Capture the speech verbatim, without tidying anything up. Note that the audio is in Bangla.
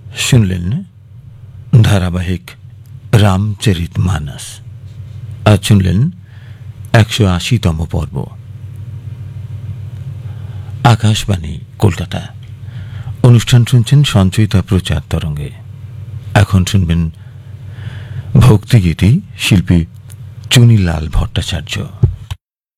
শুনলেন ধারাবাহিক রামচরিতমানস। আজ শুনলেন একশো আশিতম পর্ব। আকাশবাণী কলকাতা। অনুষ্ঠান শুনছেন সঞ্চয়িতা প্রচার তরঙ্গে। এখন শুনবেন ভক্তিগীতি, শিল্পী চুনিলাল ভট্টাচার্য।